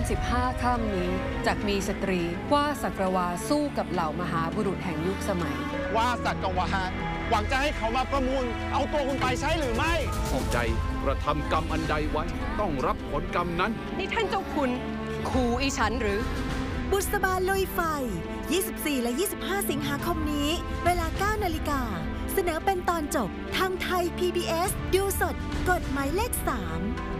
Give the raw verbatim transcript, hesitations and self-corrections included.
สิบห้าค่ำนี้จักมีสตรีว่าสักรวาสู้กับเหล่ามหาบุรุษแห่งยุคสมัยว่าสักวาหวังจะให้เขามาประมูลเอาตัวคุณไปใช้หรือไม่ออกใจกระทำกรรมอันใดไว้ต้องรับผลกรรมนั้นนี่ท่านเจ้าคุณขู่อีฉันหรือบุษบาลุยไฟยี่สิบสี่และยี่สิบห้าสิงหาคมนี้เวลาเก้านาฬิกาเสนอเป็นตอนจบทางไทย พี บี เอส ดูสดกดหมายเลขสาม